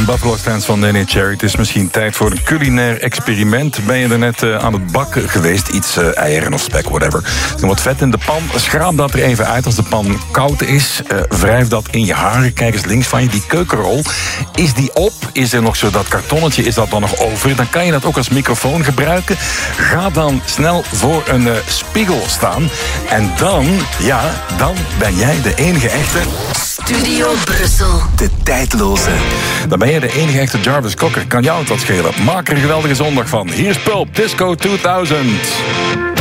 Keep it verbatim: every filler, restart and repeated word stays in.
Buffalo Stance van Neneh Cherry. Het is misschien tijd voor een culinair experiment. Ben je er net uh, aan het bakken geweest? Iets uh, eieren of spek, whatever. Dan wat vet in de pan. Schraap dat er even uit als de pan koud is. Uh, wrijf dat in je haren. Kijk eens links van je. Die keukenrol. Is die op? Is er nog zo dat kartonnetje? Is dat dan nog over? Dan kan je dat ook als microfoon gebruiken. Ga dan snel voor een uh, spiegel staan. En dan, ja, dan ben jij de enige echte... Studio Brussel. De tijdloze. Dan ben je de enige echte Jarvis Cocker. Kan jou het wat schelen? Maak er een geweldige zondag van. Hier is Pulp, Disco tweeduizend.